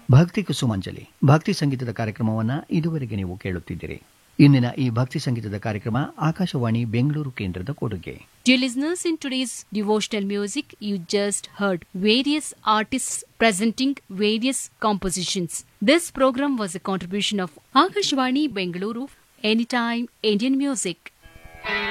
ಭಕ್ತಿ ಕುಸುಮಾಂಜಲಿ ಭಕ್ತಿ ಸಂಗೀತದ ಕಾರ್ಯಕ್ರಮವನ್ನು ಇದುವರೆಗೆ ನೀವು ಕೇಳುತ್ತಿದ್ದೀರಿ. ಇಂದಿನ ಈ ಭಕ್ತಿ ಸಂಗೀತದ ಕಾರ್ಯಕ್ರಮ ಆಕಾಶವಾಣಿ ಬೆಂಗಳೂರು ಕೇಂದ್ರದ ಕೊಡುಗೆ. Dear listeners, in today's devotional music, you just heard various artists presenting various compositions. This program was a contribution of Akashvani Bengaluru, Anytime Indian Music.